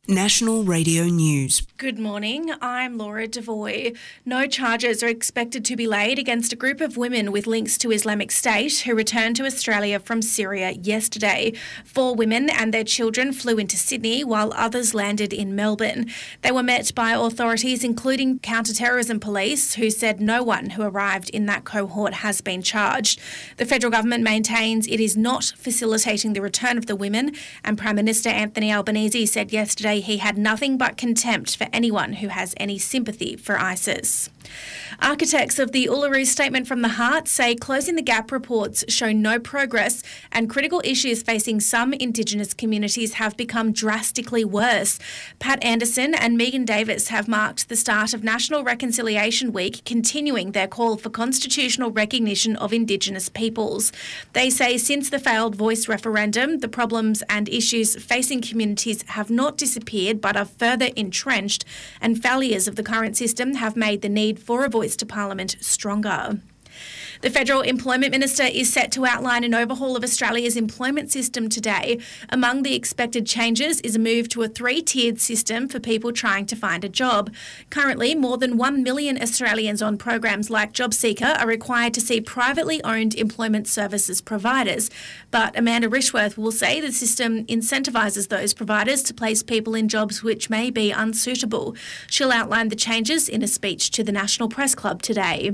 National Radio News. Good morning, I'm Laura Devoy. No charges are expected to be laid against a group of women with links to Islamic State who returned to Australia from Syria yesterday. 4 women and their children flew into Sydney while others landed in Melbourne. They were met by authorities including counter-terrorism police who said no one who arrived in that cohort has been charged. The federal government maintains it is not facilitating the return of the women, and Prime Minister Anthony Albanese said yesterday he had nothing but contempt for anyone who has any sympathy for ISIS. Architects of the Uluru Statement from the Heart say Closing the Gap reports show no progress and critical issues facing some Indigenous communities have become drastically worse. Pat Anderson and Megan Davis have marked the start of National Reconciliation Week, continuing their call for constitutional recognition of Indigenous peoples. They say since the failed Voice referendum, the problems and issues facing communities have not disappeared but are further entrenched, and failures of the current system have made the need for a voice to Parliament stronger. The Federal Employment Minister is set to outline an overhaul of Australia's employment system today. Among the expected changes is a move to a 3-tiered system for people trying to find a job. Currently, more than 1 million Australians on programs like JobSeeker are required to see privately owned employment services providers. But Amanda Rishworth will say the system incentivises those providers to place people in jobs which may be unsuitable. She'll outline the changes in a speech to the National Press Club today.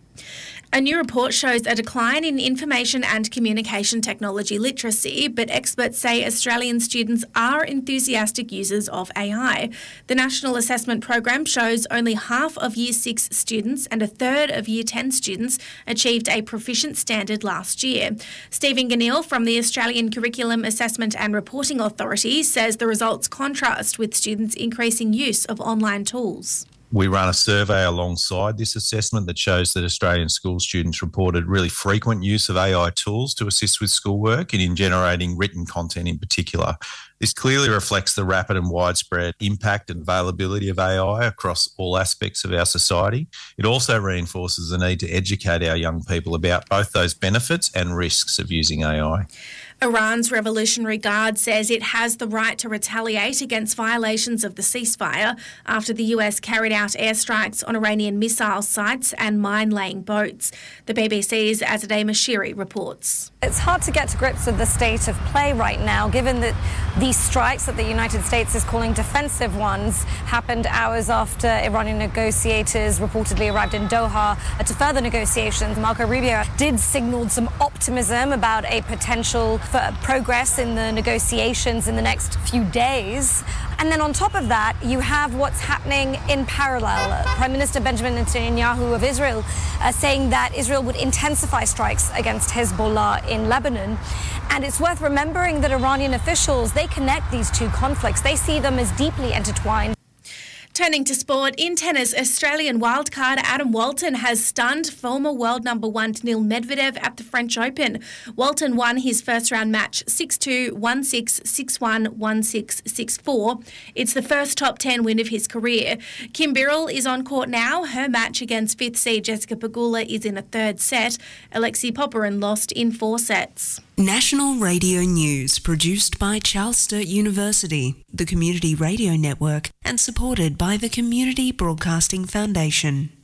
A new report shows a decline in information and communication technology literacy, but experts say Australian students are enthusiastic users of AI. The National Assessment Program shows only half of Year 6 students and a third of Year 10 students achieved a proficient standard last year. Stephen Ganil from the Australian Curriculum Assessment and Reporting Authority says the results contrast with students' increasing use of online tools. We run a survey alongside this assessment that shows that Australian school students reported really frequent use of AI tools to assist with schoolwork and in generating written content in particular. This clearly reflects the rapid and widespread impact and availability of AI across all aspects of our society. It also reinforces the need to educate our young people about both those benefits and risks of using AI. Iran's Revolutionary Guard says it has the right to retaliate against violations of the ceasefire after the US carried out airstrikes on Iranian missile sites and mine-laying boats. The BBC's Azadeh Mashiri reports. It's hard to get to grips with the state of play right now, given that these strikes that the United States is calling defensive ones happened hours after Iranian negotiators reportedly arrived in Doha to further negotiations. Marco Rubio did signal some optimism about a potential for progress in the negotiations in the next few days. And then on top of that, you have what's happening in parallel. Prime Minister Benjamin Netanyahu of Israel saying that Israel would intensify strikes against Hezbollah in Lebanon. And it's worth remembering that Iranian officials, they connect these two conflicts. They see them as deeply intertwined. Turning to sport, in tennis, Australian wildcard Adam Walton has stunned former world number 1 Daniil Medvedev at the French Open. Walton won his first-round match 6-2, 1-6, 6-1, 1-6, 6-4. It's the first top 10 win of his career. Kim Birrell is on court now. Her match against 5th seed Jessica Pegula is in a third set. Alexei Popyrin lost in 4 sets. National Radio News, produced by Charles Sturt University, the Community Radio Network, and supported by the Community Broadcasting Foundation.